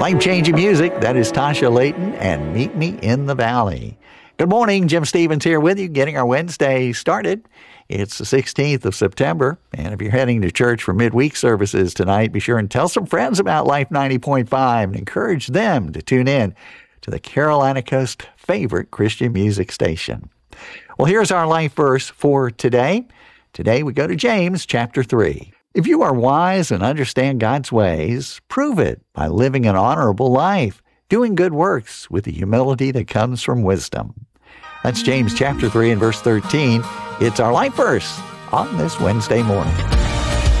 Life-changing music, that is Tasha Layton and Meet Me in the Valley. Good morning, Jim Stevens here with you, getting our Wednesday started. It's the 16th of September, and if you're heading to church for midweek services tonight, be sure and tell some friends about Life 90.5 and encourage them to tune in to the Carolina Coast's favorite Christian music station. Well, here's our life verse for today. Today we go to James chapter 3. If you are wise and understand God's ways, prove it by living an honorable life, doing good works with the humility that comes from wisdom. That's James chapter 3 and verse 13. It's our life verse on this Wednesday morning.